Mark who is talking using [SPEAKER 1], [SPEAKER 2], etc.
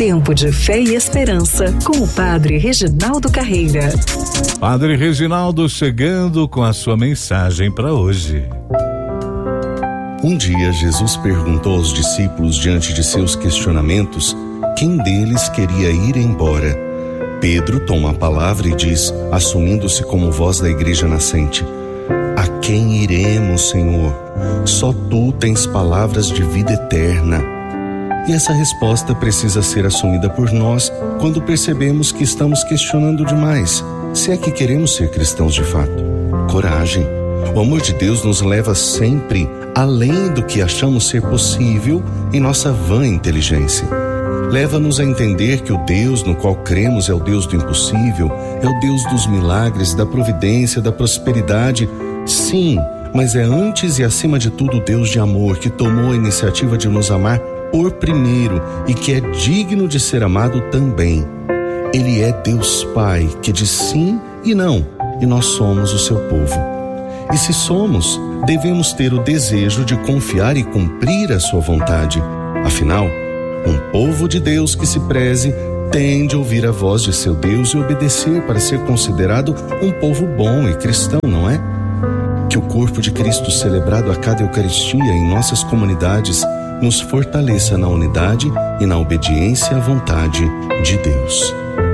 [SPEAKER 1] Tempo de fé e esperança com o Padre Reginaldo Carreira.
[SPEAKER 2] Padre Reginaldo chegando com a sua mensagem para hoje.
[SPEAKER 3] Um dia Jesus perguntou aos discípulos diante de seus questionamentos quem deles queria ir embora. Pedro toma a palavra e diz, assumindo-se como voz da igreja nascente: a quem iremos, Senhor? Só tu tens palavras de vida eterna. E essa resposta precisa ser assumida por nós quando percebemos que estamos questionando demais, se é que queremos ser cristãos de fato. Coragem. O amor de Deus nos leva sempre além do que achamos ser possível em nossa vã inteligência. Leva-nos a entender que o Deus no qual cremos é o Deus do impossível, é o Deus dos milagres, da providência, da prosperidade. Sim, mas é antes e acima de tudo o Deus de amor que tomou a iniciativa de nos amar por primeiro e que é digno de ser amado também. Ele é Deus Pai que diz sim e não, e nós somos o seu povo. E se somos, devemos ter o desejo de confiar e cumprir a sua vontade. Afinal, um povo de Deus que se preze tem de ouvir a voz de seu Deus e obedecer para ser considerado um povo bom e cristão, não é? Que o corpo de Cristo celebrado a cada Eucaristia em nossas comunidades nos fortaleça na unidade e na obediência à vontade de Deus.